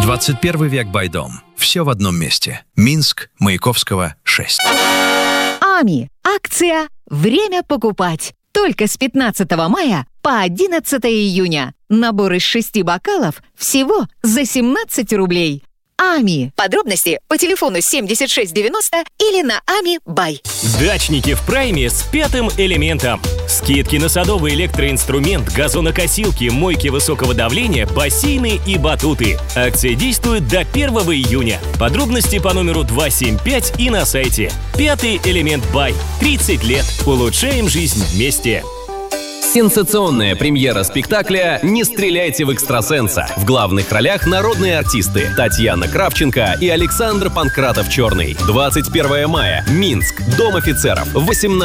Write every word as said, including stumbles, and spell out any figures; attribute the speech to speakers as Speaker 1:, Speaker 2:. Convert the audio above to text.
Speaker 1: двадцать первый век Байдом. Все в одном месте. Минск, Маяковского, шесть.
Speaker 2: АМИ. Акция «Время покупать». Только с пятнадцатого мая по одиннадцатое июня. Набор из шести бокалов всего за семнадцать рублей. АМИ. Подробности по телефону семьдесят шесть девяносто или на ами бай.
Speaker 3: Дачники в прайме с пятым элементом. Скидки на садовый электроинструмент, газонокосилки, мойки высокого давления, бассейны и батуты. Акция действует до первого июня. Подробности по номеру два семь пять и на сайте. Пятый элемент Бай. тридцать лет. Улучшаем жизнь вместе.
Speaker 4: Сенсационная премьера спектакля «Не стреляйте в экстрасенса». В главных ролях народные артисты Татьяна Кравченко и Александр Панкратов-Черный. двадцать первое мая. Минск. Дом офицеров. восемнадцать